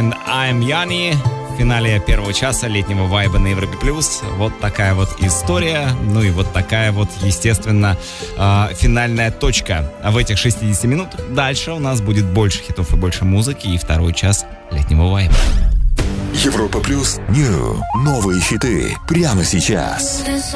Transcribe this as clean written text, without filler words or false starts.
and I'm Yanni. В финале первого часа летнего вайба на Европе Плюс. Вот такая вот история. Ну и вот такая вот, естественно, финальная точка. А в этих 60 минутах дальше у нас будет больше хитов и больше музыки. И второй час летнего вайба. Европа Плюс. Новые хиты прямо сейчас.